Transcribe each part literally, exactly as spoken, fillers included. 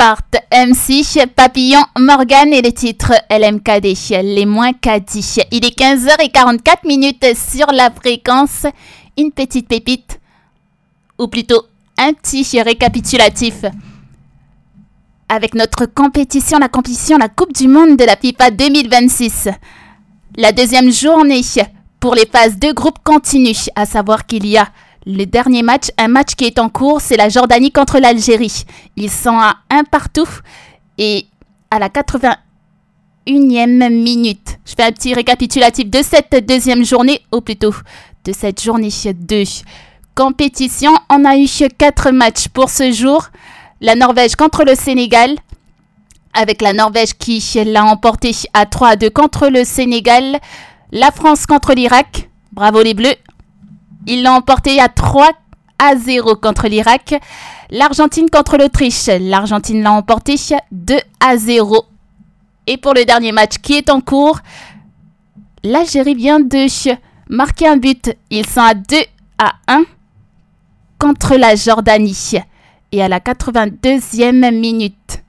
partent. M C, Papillon, Morgane et le titre L M K D, les moins cadis. Il est quinze heures quarante-quatre minutes sur la fréquence. Une petite pépite, ou plutôt un petit récapitulatif. Avec notre compétition, la compétition, la Coupe du Monde de la FIFA deux mille vingt-six. La deuxième journée pour les phases de groupe continue, à savoir qu'il y a le dernier match, un match qui est en cours, c'est la Jordanie contre l'Algérie. Ils sont à un partout et à la quatre-vingt-unième minute. Je fais un petit récapitulatif de cette deuxième journée, ou plutôt de cette journée de compétition. On a eu quatre matchs pour ce jour. La Norvège contre le Sénégal, avec la Norvège qui l'a emporté à trois à deux contre le Sénégal. La France contre l'Irak, bravo les Bleus. Ils l'ont emporté à trois à zéro contre l'Irak. L'Argentine contre l'Autriche. L'Argentine l'a emporté deux à zéro. Et pour le dernier match qui est en cours, l'Algérie vient de marquer un but. Ils sont à deux à un contre la Jordanie. Et à la quatre-vingt-deuxième minute.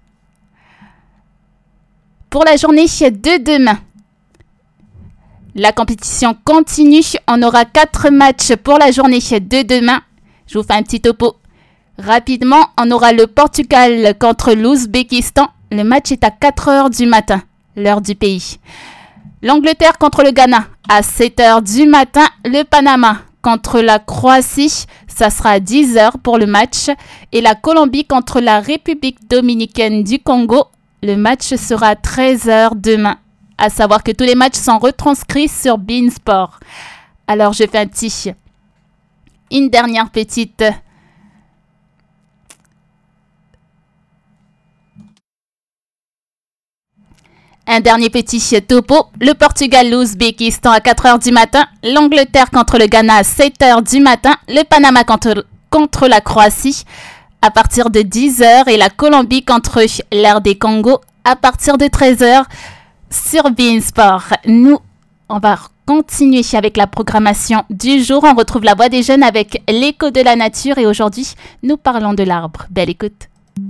Pour la journée de demain, la compétition continue. On aura quatre matchs pour la journée de demain. Je vous fais un petit topo. Rapidement, on aura le Portugal contre l'Ouzbékistan. Le match est à quatre heures du matin, l'heure du pays. L'Angleterre contre le Ghana à sept heures du matin. Le Panama contre la Croatie, ça sera à dix heures pour le match. Et la Colombie contre la République dominicaine du Congo. Le match sera à treize heures demain. À savoir que tous les matchs sont retranscrits sur beIN Sport. Alors, je fais un petit... Une dernière petite... Un dernier petit topo. Le Portugal, l'Ouzbékistan à quatre heures du matin. L'Angleterre contre le Ghana à sept heures du matin. Le Panama contre, contre la Croatie à partir de dix heures. Et la Colombie contre l'R D Congo à partir de treize heures. Sur beIN Sport, nous, on va continuer avec la programmation du jour. On retrouve la voix des jeunes avec l'écho de la nature et aujourd'hui, nous parlons de l'arbre. Belle écoute.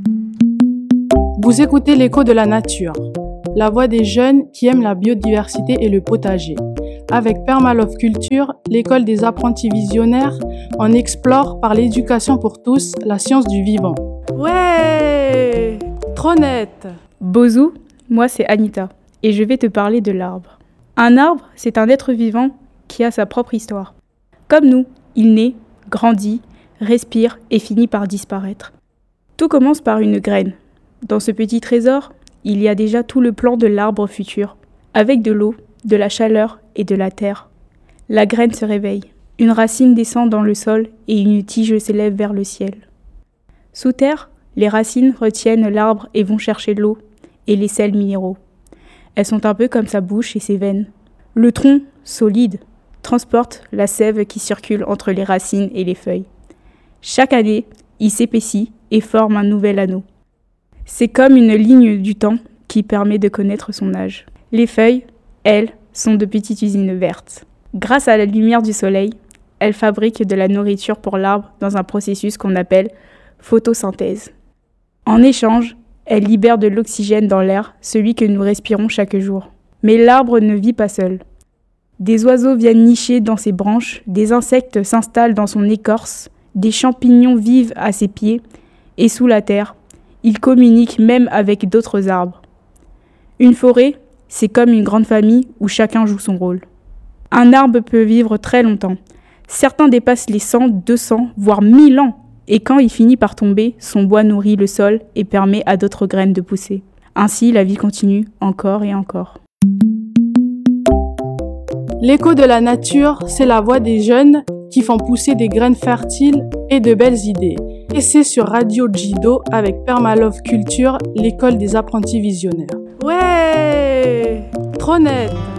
Vous écoutez l'écho de la nature, la voix des jeunes qui aiment la biodiversité et le potager. Avec Permalove Culture, l'école des apprentis visionnaires, on explore par l'éducation pour tous la science du vivant. Ouais, trop net. Bozou, moi c'est Anita. Et je vais te parler de l'arbre. Un arbre, c'est un être vivant qui a sa propre histoire. Comme nous, il naît, grandit, respire et finit par disparaître. Tout commence par une graine. Dans ce petit trésor, il y a déjà tout le plan de l'arbre futur, avec de l'eau, de la chaleur et de la terre. La graine se réveille. Une racine descend dans le sol et une tige s'élève vers le ciel. Sous terre, les racines retiennent l'arbre et vont chercher l'eau et les sels minéraux. Elles sont un peu comme sa bouche et ses veines. Le tronc, solide, transporte la sève qui circule entre les racines et les feuilles. Chaque année, il s'épaissit et forme un nouvel anneau. C'est comme une ligne du temps qui permet de connaître son âge. Les feuilles, elles, sont de petites usines vertes. Grâce à la lumière du soleil, elles fabriquent de la nourriture pour l'arbre dans un processus qu'on appelle photosynthèse. En échange, elle libère de l'oxygène dans l'air, celui que nous respirons chaque jour. Mais l'arbre ne vit pas seul. Des oiseaux viennent nicher dans ses branches, des insectes s'installent dans son écorce, des champignons vivent à ses pieds, et sous la terre, il communique même avec d'autres arbres. Une forêt, c'est comme une grande famille où chacun joue son rôle. Un arbre peut vivre très longtemps. Certains dépassent les cent, deux cents, voire mille ans. Et quand il finit par tomber, son bois nourrit le sol et permet à d'autres graines de pousser. Ainsi, la vie continue encore et encore. L'écho de la nature, c'est la voix des jeunes qui font pousser des graines fertiles et de belles idées. Et c'est sur Radio Jido avec Permalove Culture, l'école des apprentis visionnaires. Ouais, trop net.